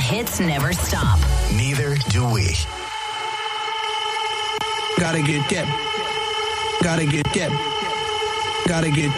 hits never stop. Neither do we. Gotta get that. Gotta get that. Gotta get